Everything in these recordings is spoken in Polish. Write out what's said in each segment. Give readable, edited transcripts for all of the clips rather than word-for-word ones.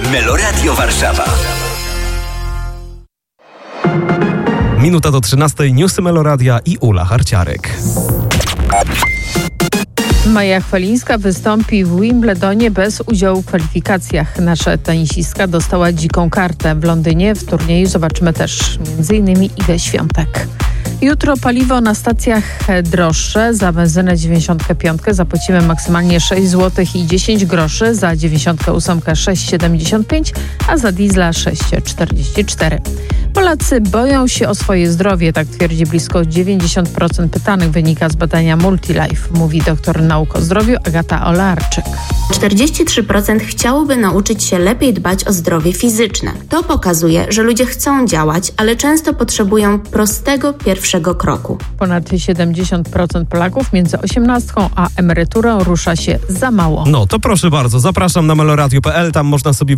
Meloradio Warszawa. Minuta do 13. Newsy Meloradia i Ula Harciarek. Maja Chwalińska wystąpi w Wimbledonie bez udziału w kwalifikacjach. Nasza tenisistka dostała dziką kartę. W Londynie w turnieju zobaczymy też m.in. Igę Świątek. Jutro paliwo na stacjach droższe. Za benzynę 95 zapłacimy maksymalnie 6 zł i 10 groszy, za 98 6,75, a za diesla 6,44. Polacy boją się o swoje zdrowie, tak twierdzi blisko 90% pytanych, wynika z badania Multilife, mówi doktor nauk o zdrowiu Agata Olarczyk. 43% chciałoby nauczyć się lepiej dbać o zdrowie fizyczne. To pokazuje, że ludzie chcą działać, ale często potrzebują prostego pierwszego kroku. Ponad 70% Polaków między 18 a emeryturą rusza się za mało. No to proszę bardzo, zapraszam na meloradio.pl, tam można sobie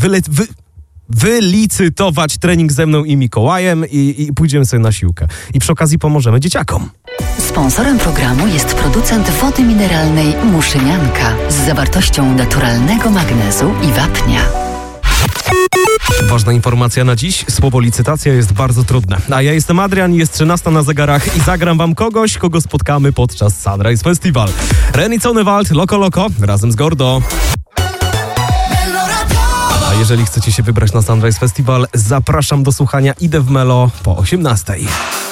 wylicytować trening ze mną i Mikołajem i pójdziemy sobie na siłkę. I przy okazji pomożemy dzieciakom. Sponsorem programu jest producent wody mineralnej Muszynianka z zawartością naturalnego magnezu i wapnia. Ważna informacja na dziś. Słowo licytacja jest bardzo trudne. A ja jestem Adrian, jest 13 na zegarach i zagram wam kogoś, kogo spotkamy podczas Sunrise Festival. Renny Zonneveld, Loco Loco, razem z Gordo. A jeżeli chcecie się wybrać na Sunrise Festival, zapraszam do słuchania Idę w Melo po 18.